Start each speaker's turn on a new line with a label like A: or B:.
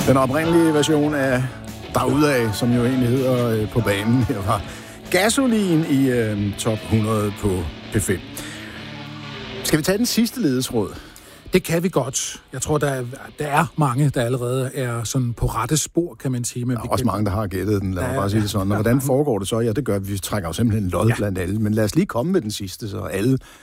A: Den oprindelige version af Derudad, som jo egentlig hedder På banen, her var Gasolin i top 100 på P5. Skal vi tage den sidste ledetråd?
B: Det kan vi godt. Jeg tror, der er mange, der allerede er sådan på rette spor, kan man sige. Men
A: der er også mange, der har gættet den, lad mig bare sige det sådan. Og hvordan foregår det så? Ja, det gør vi. Vi trækker jo simpelthen lod blandt alle. Men lad os lige komme med den sidste, så alle